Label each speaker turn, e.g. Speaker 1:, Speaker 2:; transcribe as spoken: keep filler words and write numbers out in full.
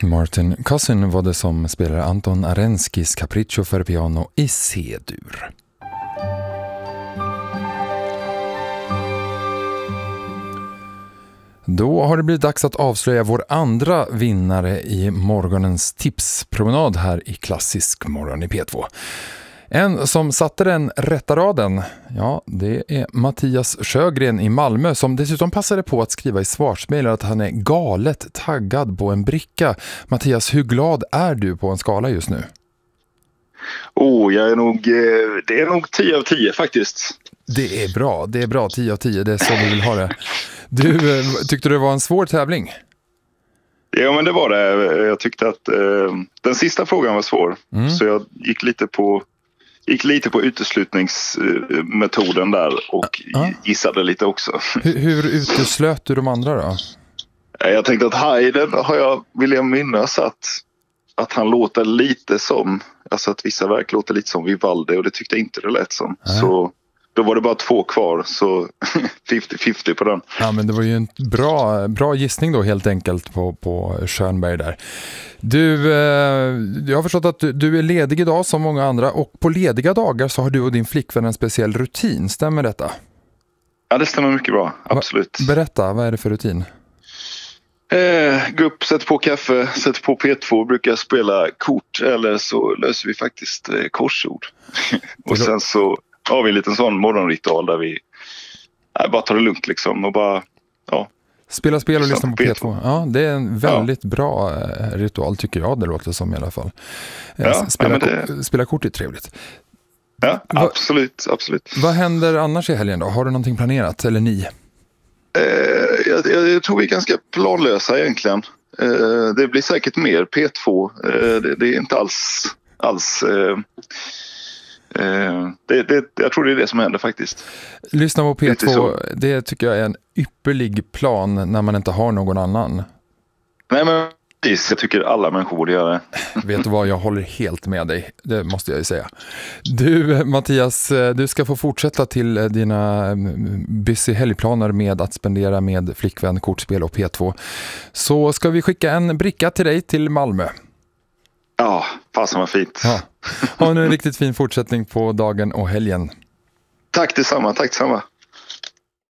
Speaker 1: Martin Cousin var det som spelar Anton Arenskis Capriccio för piano i C-dur. Då har det blivit dags att avslöja vår andra vinnare i morgonens tipspromenad här i Klassisk morgon i P två. En som satte den rätta raden, ja, det är Mattias Sjögren i Malmö, som dessutom passade på att skriva i svarsmejl att han är galet taggad på en bricka. Mattias, hur glad är du på en skala just nu?
Speaker 2: Oh, jag är nog, det är nog tio av tio faktiskt.
Speaker 1: Det är bra, det är bra, tio av tio, det är så vi vill ha det. Du, tyckte det var en svår tävling?
Speaker 2: Ja, men det var det. Jag tyckte att eh, den sista frågan var svår. Mm. Så jag gick lite på gick lite på uteslutningsmetoden där och ah. gissade lite också.
Speaker 1: Hur, hur uteslöt du de andra då?
Speaker 2: Jag tänkte att Haydn har jag, vill jag minnas att, att han låter lite som, alltså att vissa verk låter lite som Vivaldi, och det tyckte jag inte det lät som. Ah. Så då var det bara två kvar, så femtio femtio på den.
Speaker 1: Ja, men det var ju en bra, bra gissning då helt enkelt på, på Schönberg där. Du, eh, jag har förstått att du, du är ledig idag som många andra, och på lediga dagar så har du och din flickvän en speciell rutin, stämmer detta?
Speaker 2: Ja, det stämmer mycket bra, absolut.
Speaker 1: Va, berätta, vad är det för rutin?
Speaker 2: Eh, gå upp, sätter på kaffe, sätter på P två, brukar spela kort, eller så löser vi faktiskt eh, korsord. Och sen så har vi en liten sån morgonritual där vi nej, bara tar det lugnt liksom och bara, ja.
Speaker 1: Spela spel och lyssna på P två. Ja, det är en väldigt ja. bra ritual tycker jag, det låter som i alla fall.
Speaker 2: Ja,
Speaker 1: spela,
Speaker 2: ja, det...
Speaker 1: spela kort är trevligt.
Speaker 2: Ja, absolut, Va, absolut.
Speaker 1: Vad händer annars i helgen då? Har du någonting planerat, eller ni?
Speaker 2: Eh, jag, jag, jag tror vi är ganska planlösa egentligen. Eh, det blir säkert mer P två. Eh, det, det är inte alls... alls eh, Uh, det, det, jag tror det är det som händer faktiskt.
Speaker 1: Lyssna på P två, det tycker jag är en ypperlig plan när man inte har någon annan.
Speaker 2: Nej, men jag tycker alla människor borde göra det.
Speaker 1: Vet du vad, jag håller helt med dig. Det måste jag ju säga. Du, Mattias, du ska få fortsätta till dina busy helgplaner med att spendera med flickvän, kortspel och P två. Så ska vi skicka en bricka till dig till Malmö.
Speaker 2: Ja, fasen var fint.
Speaker 1: Ja. Ha nu en riktigt fin fortsättning på dagen och helgen.
Speaker 2: Tack detsamma, tack detsamma.